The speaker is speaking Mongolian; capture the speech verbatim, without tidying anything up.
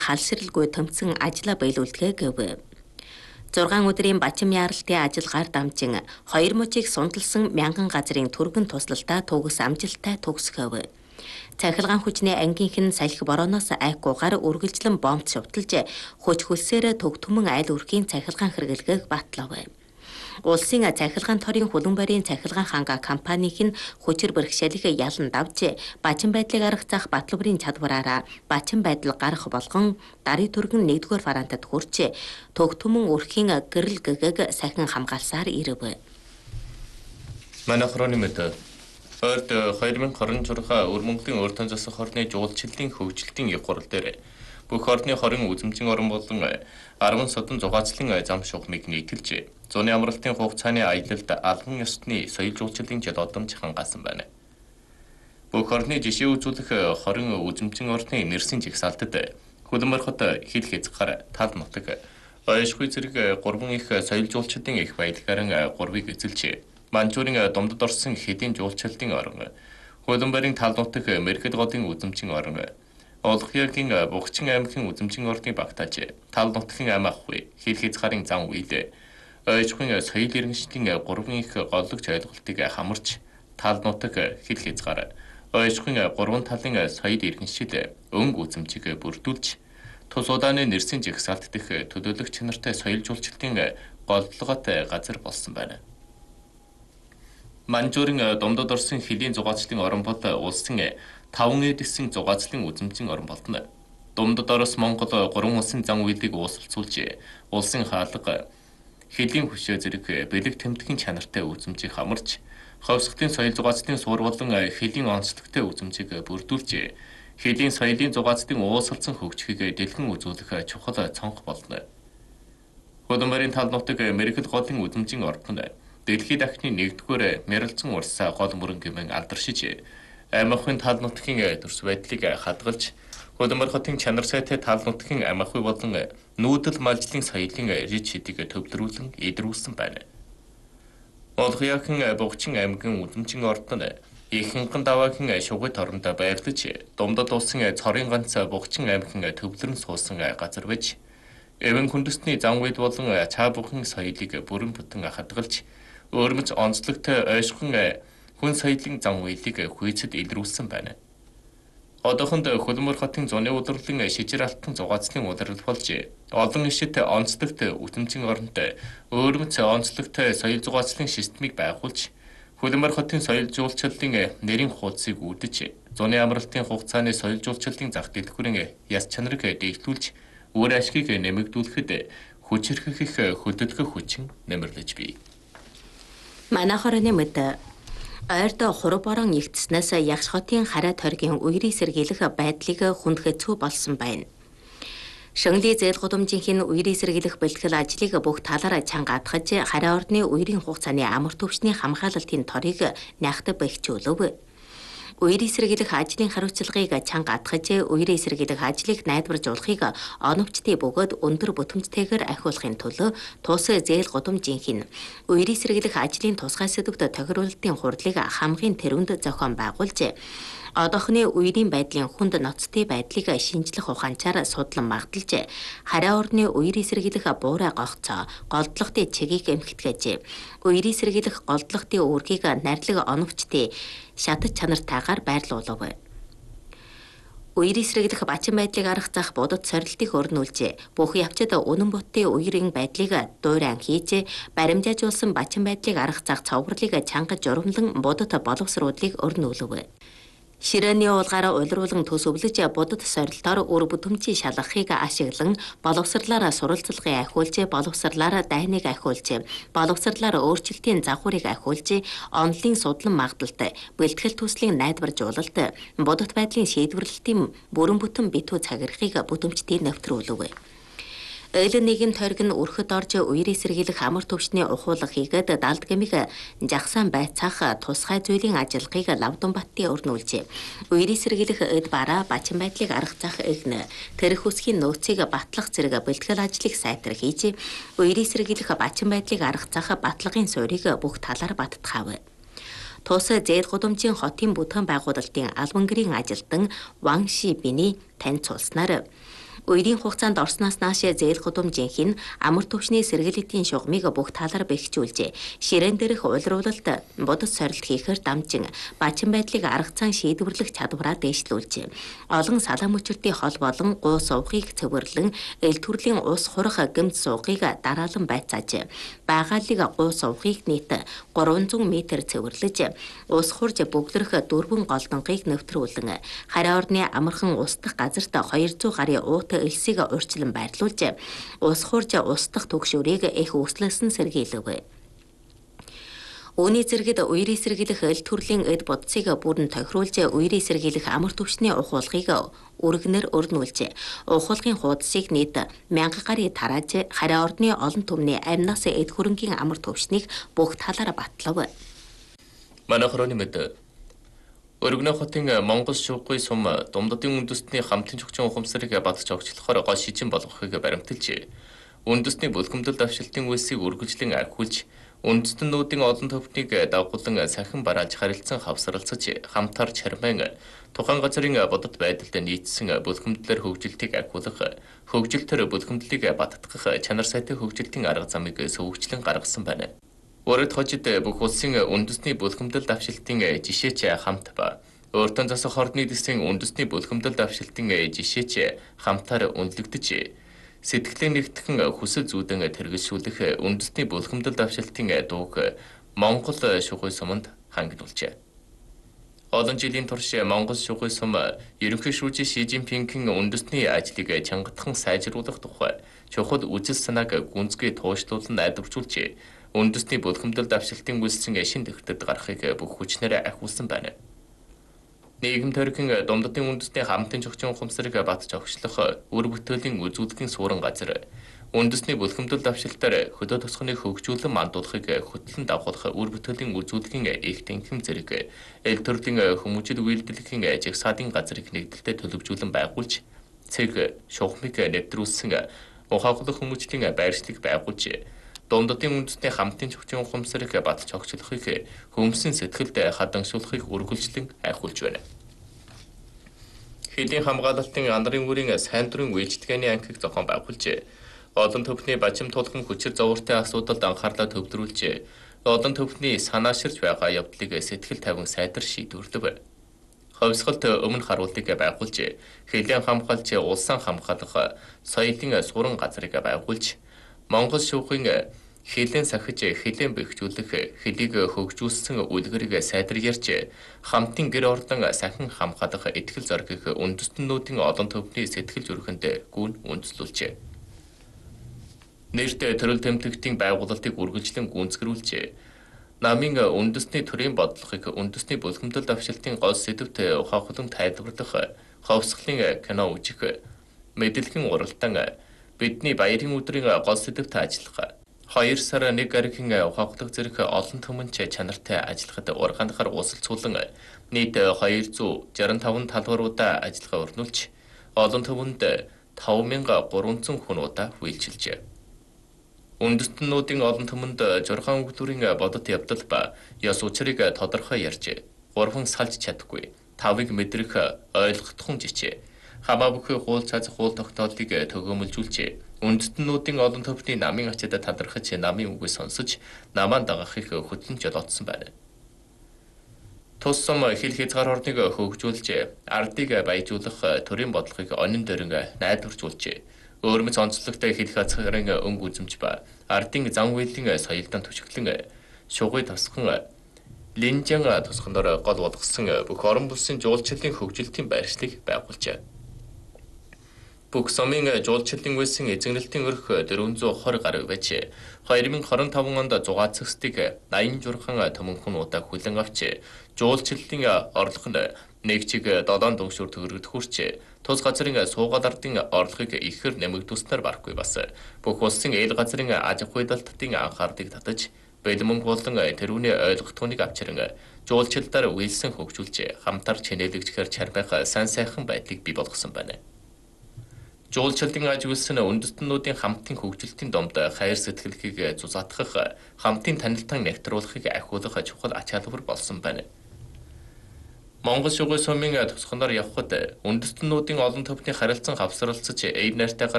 халшралгүй томцсон ажлаа биелүүлдэг гэв. зургаан өдрийн Бачим яаралтын ажиллагаар дамжин хоёр мужийг сунталсан мянган газрын түргэн туслалдаа төгс амжилттай төгсгөв. Цахилгаан хүчний ангийнх нь салхи борооноос айхгүйгээр үргэлжлэн бомб шувталж хүч хөлсөөр төг түмэн айл өрхийн цахилгаан хэрэглэгээг батлав. Улсын цахилгаан торын хулан барийн цахилгаан ханга компаниг нь хүчээр бэрхшээлийг ялан давж Бачим байдлыг аргацах батлбарын чадвараараа Бачим байдал гарах болгон дарыг түргэн нэгдүгээр варантад хүрч төг түмэн өрхийн гэрэл гэгээг сахин хамгаалсаар ирэв. Манай хороны мэд Ойрд хоёр мянга хорин зурга өр Монголын урд танзас хорны жуулчлалын хөгжилтийн их хурал дээр бүх орны хорин үзэмжин орон болон арван содон зугаацлын зам шугамыг нийтэлж зуны амралтын хугацааны аялалд албан ёсны соёл жуулчлалын жил одомж хангасан байна. Бүх орны жишээ үзүүлэх хорин үзэмжин орны нэрсийн жигсаалтад хөлбөмбөрхөд хил хязгаар тал нутаг ойшгүй зэрэг гурван их соёл жуулчлалын их баялагаар гурвыг эзэлж Манчуурын домдод орсон хэдийн жуулчлалын орон, хөлбөмбөрийн тал нутаг Мэргэд голын үзэмжин орон, Олхиагийн Бухчин аймгийн үзэмжин орны багтааж, тал нутгийн ам ахуй, хил хязгаарын зам үйл, ойжхын соёл иргэншлийн гурван их голлогч ойлголтыг хамарч, тал нутаг хил хязгаар, ойжхын гурван талын соёл иргэншил өнгө үзэмжийг бүрдүүлж, тус удааны нэрсийн жигсаалт дэх төлөөлөх чанартай соёл жуулчлалын голдлоготой газар болсон байна. Манчуурын домдод орсон хэлийн зугаацлын орон бол улсын таван эдсэн зугаацлын үзэмжин орон болно. Домдод орос Монгол гурван улсын зан үйлийг уусалцуулж, улсын хаалга, хэлийн хөшөө зэрэг бэлэг тэмдгийн чанартай үзэмжийг хамарч, ховсготын соёл зугаацлын суур болон хэлийн онцлогтой үзэмжийг бүрдүүлж, хэлийн соёлын зугаацлын уусалцсан хөгжихийг дэлгэн үзүүлэх чухал цонх болно. Хөлбөмбөрийн тал нутаг Мэргэд голын үзэмжин орон Дэлхийд дахны нэгдүгээр мэрэлцэн урс гол мөрөн гэмэн алдаршиж, ам ахуйн тал нутгийн төрс байдлыг хадгалж, хөлбөмбөр хотын чанар сайтай тал нутгийн ам ахуй болон нүүдэл малжлын соёлын рич хэдийг төвлөрүүлэн идэрүүлсэн байна. Олхиагийн Бухчин аймгийн үзэмжин ордон Ихэнхэн даваагийн шугад оронд байрлаж, Домдод улсын цорын ганц Бухчин аймгийн төвлөрөн суусан газар байж, эвэн хүндэсний зам үед болон цаа бүхэн соёлыг бүрэн бүтэн хадгалж, өөрмөц онцлогтой ойшхон хүн соёлын зам үйлийг хүйцэд илрүүлсэн байна. Одоохонд хөлбөмбөр хотын зуны удирлын шижир алтан зугаацлын удирдал болж, олон ишит онцлогтой үзэмжин оронд өөрмөц онцлогтой соёл зугаацлын системийг байгуулж, хөлбөмбөр хотын соёл жуулчлалын нэрийн хуудсыг үүдэж, зуны амралтын хугацааны соёл жуулчлалын зах дэлгүүрийн яс чанарыг дэвтүүлж, өөр ашгийг нэмэгдүүлэхэд хүч хэрхэх их хөдөлгөх хүчин нэмэрлэж бий. Манай хорны мэд ойрд хуруу борон игдснээс ягш хотын хараа торгийн үерийг сэргийлэх байдлыг хүндэцүү болсон байна. Шангли зээл гудамжийнх нь үерийг сэргийлэх бэлтгэл ажлыг бүх талаараа чангаатгаж, хараа орны үерийн хугацааны амар төвчний хамгаалалтын торыг нягт бэхжүүлв. Үерийг сэргийлэх ажлын хариуцлагыг чангаатгаж, үерийг сэргийлэх ажлыг найдваржуулахыг оновчтой бөгөөд өндөр бүтэмжтэйгээр ахиулахын төлөө тус зээл гудамжийнх нь үерийг сэргийлэх ажлын тусгай сэдвт тохируулалтын хурлыг хамгийн тэрүүнд зохион байгуулж, одоохны үерийн байдлын хүнд ноцтой байдлыг шинжлэх ухаанчаар судлан магталж, хараа орны үерийг сэргийлэх буурай гогцоо, голдлогын чигийг эмхтгэж, үерийг сэргийлэх голдлогын үүргийг нарилга оновчтой шатаж чанартайгаар байрлуулав. Үерийг сэргийлэх Бачим байдлыг аргацах будад сорилтыг өрнүүлж, бүх явцад үнэн бутын үерийн байдлыг дуурайан хийж, баримжаажуулсан Бачим байдлыг аргацах цовруулыг чангаж журамлан будад боловсруулыг өрнүүлв. Ширээний уулгаараа улируулан төс өвлөж, будад сорилтоор өр бүтэмжийн шалгахыг ашиглан, боловсрлаараа суралцлагыг ахиулж, боловсрлаараа дайныг ахиулж, боловсрлаараа өөрчлөлтийн загварыг ахиулж, онлын судлан магадaltaй, бэлтгэл төслийн найдваржуулалт, будад байдлын шийдвэрлэлтийн бүрэн бүтэн битүү цагирхыг бүтэмжтэй нэвтрүүлв. Эйлэн нэгэн тойрог нь өрхөд орж үерийг сэргийлэх амар төвчний ухуулга хийгээд далд гэмиг жагсаан байцаах тусгай зүйлийн ажиллагааг Лавдан баттын өрнүүлж, үерийг сэргийлэх эд бараа Бачим байдлыг аргацах игнэ, тэрх үсгийн нөөцийг батлах зэрэг бэлтгэл ажлыг сайтар хийж, үерийг сэргийлэх Бачим байдлыг аргацах батлагын суурийг бүх талаар баттгаав. Тус зээл гудамжийн хотын бүтээн байгуулалтын албан гэрийн ажилтан Ван Ши Биний танилцуулснаар Үерийн хугацаанд орсноос наашаа зээл гудамжийнх нь амар түвшний сэргэлтийн шугамыг бүх талаар бэхжүүлжээ. Ширээн дээрх улируулалт бодос сорилт хийхээр дамжин бачин байдлыг арга зан шийдвэрлэх чадвараа дээшлүүлжээ. Олон салаа мөчөртийн хол болон гуу сувгыг цэвэрлэн эл төрлийн ус хурах гэмт суугыг дараалан байцааж багаалыг гуу сувгыг нийт гурван зуун метр цэвэрлэж ус хурж бөглөрөх дөрвөн голдонгийг нэвтрүүлэн хараа орны амархан устдах газарт хоёр зуун гаруй уута элсийг урьдчилан байрлуулж ус хурж устдах түгшүүрийг их үслэсэн сэргийлэв. Үүний зэрэгт үерийн сэргийлэх эл төрлийн эд бодцыг бүрэн тохируулж үерийн сэргийлэх амар түвшний ухуулгыг өргөнөр өрнүүлж ухуулгын хуудсыг нийт мянга гаруй тарааж хараа орны олон түмний амнаас эд хөрөнгийн амар түвшнийг бүх талаараа батлав. Манайхрооны мэд Өргөнө хотын Монгол шууггын сум Думдадын үндэстний хамтын чухчин ухамсарыг батж огчлохоор гол шижин болгохыг баримталжээ. Үндэстний бүлгэмдэл давшилтын үйлсийг үргэлжлэн ахиулж, үндэстнүүдийн олон төвхнийг дагуулan сахин барааж харилцан хавсралцаж, хамтаар чармайн тухайн газрын бодит байдалд нийцсэн бүлгэмдлэр хөгжилтийг ахиулах, хөгжилтөр бүлгэмдлийг баттгах чанар сайтай хөгжилтийн арга замыг сөвөгчлөн гаргасан байна. Өөрөд хожид бүх улсын үндэсний бүлгэмдэл давшилтын жишээч хамт ба өөртөө засах орны дэсийн үндэсний бүлгэмдэл давшилтын жишээч хамтаар үнэлэгдэж сэтгэлийн нэгтгэн хүсэл зүйдэн тэргэлшүүлэх үндэсний бүлгэмдэл давшилтын дууг Монгол шугуй суманд хангилуулжээ. Олон жилийн турш Монгол шугуй сум ерөнхий шүүжин Ши Жинпингийн үндэсний ажлыг чангатхан сайжруулах тухай чухал үзэл санааг гүнзгий туушлуулан найдваржуулж үндэсний бүлгэмдэл давшилтын үйлсийн шин төгтөд гарахыг бүх хүчнээр ахиулсан байна. Нийгэм төрхийн Думдадын үндэсний хамтын чухчин ухамсарыг батж огшлох үр бүтээлийн үзүүлэлтийн суурин газар үндэсний бүлгэмдэл давшилтаар хөдөө тосгоныг хөгжүүлэн мандуулахыг хөтлөн дагуулах үр бүтээлийн үзүүлэлтийн их тэнхим зэрэг эл төрлийн хүмүүжил үйлдвэрлэлийн жагсаалын газрыг нэгдэлтэй төлөвжүүлэн байгуулж цэг шугамыг нэвтрүүлсэн ухаалаг хүмүүжлийн байршлыг байгуулж Думдадын үндэсний хамтын чухчин ухамсарыг батж огчлохыг хүмүүсийн сэтгэлд хадангашуулахыг үргэлжлэн айхуулж байна. Хэлийн хамгаалалтын андрын үрийн сайн дурын үйлчлэгээний анхийг зохион байгуулж, олон төвхний бачим тулхан хүчир зовоортой асуудалд анхаарлаа төвлөрүүлж, олон төвхний санааширч байгаа явдлыг сэтгэл тавин сайдар шийдвэрлэв. Ховсголт өмнө харуултыг байгуулж, хэлийн хамгаалж улсын хамгаалах соёлын суран газрыг байгуулж, Монгол шуугын хэлийн сахиж хэлийн бэхжүүлэх хэлийг хөгжүүлсэн үлгэрийг сайдар ярьж хамтын гэр орлон сахин хамгаалах итгэл зоргийг үндэстнүүдийн олон төвхний сэтгэл зүрхэнд гүн үндэслүүлжээ. Нэрт төрөл тэмдэгтийн байгуулалтыг үргэлжлэн гүнзгэрүүлж намын үндэсний төрийн бодлогыг үндэсний бүлгэмдэл давшилтын гол сэдвт ухаахлан тайлбарлах ховсголын кино үзэх мэдлэгийн уралдаан бидний баярын өдрийн гол сэдвт ажиллах хоёр сар нэг гаригийн ухаалаг зэрэг олон түмэнч чанартай ажиллахад ургаанахаар уулзалцуулан нийт хоёр зуун шарин таван талбаруудаа ажиллагаа өрнүүлж олон түмэнд таван мянга гурван зуун хүн удаа үйлчилжээ. Үндэстнүүдийн олон түмэнд жургаан өгдөрийн бодит явдал ба ёс учрыг тодорхой ярьж гурван салж чадахгүй тавыг мэдрэх ойлгохдхон жичээ хамаа бүхий хуул цаазах хуул тогтоолтыг төгөөмөлжүүлж үндэстнүүдийн олон төвхний намын ачаад талархаж намын үгийг сонсож намаа дагахыг хөтлөн жолоодсон байна. Тус сум хил хязгаар орныг хөгжүүлж ардыг баяжуулах төрийн бодлогыг онин дөрөн найдваржуулж өөрмөц онцлогтой хил хязгаарын өнгө үзэмж ба ардын зан үйлийн соёлдон төчгөлөн шугуй тосгон Линжан тосгоноор гол болгосон бүх орон улсын жуулчлалын хөгжилтийн байршлыг байгуулжээ. Бүх сумын жуулчлалын үйлсийн эзэмнэлтийн өрх дөрвөн зуун двадцать гаруй байж хоёр мың двадцать таван онд зугаа цэгсдийг наян журхан төмөнхөн удаа хүлэн авч жуулчлалын орлогонд нэг чиг долоон дүншүүр төгрөгд хүрч тус газрын суугаад ардын орлогыг ихээр нэмэгдүүлснээр барахгүй бас бүх улсын эл газрын аж ахуй далдтын анхаарлыг татаж бэлмэн болон тэрүүний ойлгохтуныг авчиран жуулчлалаар үйлсэн хөгжүүлж хамтар чинээлэгдэхээр чармайх сайн сайхан байдлыг бий болгосон байна. Жуулчлалын аж үйлсэн үндэстнүүдийн хамтын хөгжилтийн домд хайр сэтгэлийг зузаатгах, хамтын танилтан нэвтрүүлэхийг ахиулах чухал ач холбогдол болсон байна. Монгол шугуй сумын төгсгөнөөр явхад үндэстэн нүүдийн олон төвхний харилцан хавсралцаж эйр найртайгаар